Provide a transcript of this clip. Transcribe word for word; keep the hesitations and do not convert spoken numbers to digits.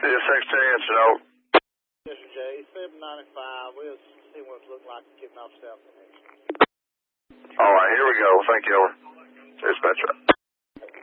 This Secretary answered out. Yes, sir, Jay. seven ninety-five. We'll see what it's looking like getting off South Connection. All right, here we go. Thank you, over. Dispatcher.